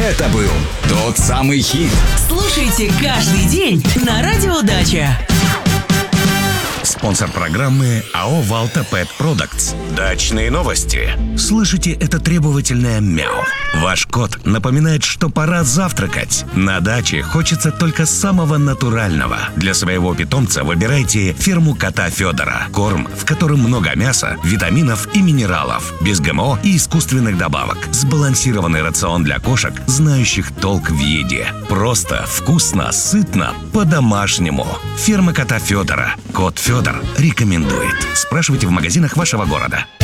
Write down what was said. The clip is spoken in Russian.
Это был тот самый хит. Слушайте каждый день на Радио Дача. Спонсор программы АО «Валта Pet Products». Дачные новости. Слышите это требовательное мяу? Ваш кот напоминает, что пора завтракать. На даче хочется только самого натурального. Для своего питомца выбирайте ферму кота Федора. Корм, в котором много мяса, витаминов и минералов. Без ГМО и искусственных добавок. Сбалансированный рацион для кошек, знающих толк в еде. Просто, вкусно, сытно, по-домашнему. Ферма кота Федора. Кот Федор рекомендует. Спрашивайте в магазинах вашего города.